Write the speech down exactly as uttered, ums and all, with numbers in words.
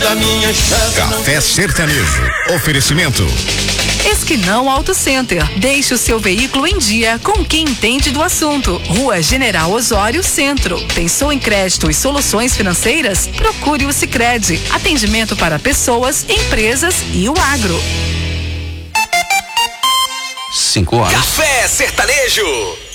da minha chave. Café Sertanejo. Oferecimento. Esquinão Auto Center. Deixe o seu veículo em dia com quem entende do assunto. Rua General Osório Centro. Pensou em crédito e soluções financeiras? Procure o Sicredi. Atendimento para pessoas, empresas e o agro. Cinco horas. Café Sertanejo.